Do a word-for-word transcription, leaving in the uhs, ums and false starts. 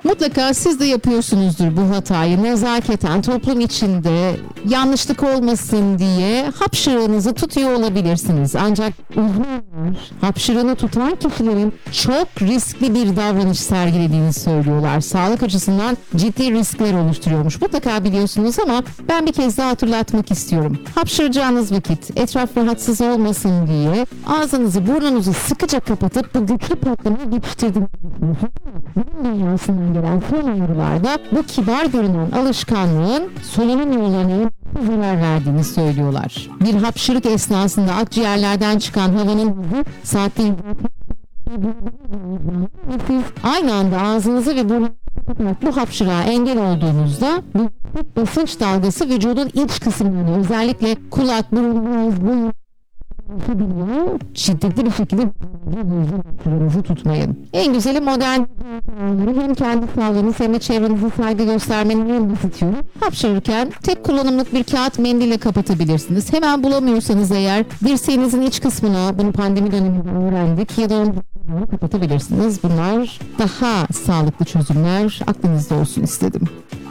Mutlaka siz de yapıyorsunuzdur bu hatayı. Nezaketen toplum içinde yanlışlık olmasın diye hapşırığınızı tutuyor olabilirsiniz. Ancak uzmanlar hapşırığını tutan kişilerin çok riskli bir davranış sergilediğini söylüyorlar. Sağlık açısından ciddi riskler oluşturuyormuş. Mutlaka biliyorsunuz ama ben bir kez daha hatırlatmak istiyorum. Hapşıracağınız vakit etraf rahatsız olmasın diye ağzınızı burnunuzu sıkıca kapatıp bu güçlü patlamayı geçiştirdiğinizi bilim dünyasından gelen son uyarılarda bu kibar görünen alışkanlığın solunum yollarına zarar verdiğini söylüyorlar. Bir hapşırık esnasında akciğerlerden çıkan havanın hızı saatte siz aynı anda ağzınızı ve burnunuzu kapatarak bu hapşırığa engel olduğunuzda bu basınç dalgası vücudun iç kısımlarını özellikle kulak, burun, boğaz, boyun biliyor. Şiddetli bir şekilde hapşırığınızı tutmayın. En güzeli modern hem kendi sağlığınız hem de çevrenize saygı göstermenin en basit yolu. Hapşırırken tek kullanımlık bir kağıt mendille kapatabilirsiniz. Hemen bulamıyorsanız eğer dirseğinizin iç kısmına, bunu pandemi döneminde öğrendik, ya da onu kapatabilirsiniz. Bunlar daha sağlıklı çözümler, aklınızda olsun istedim.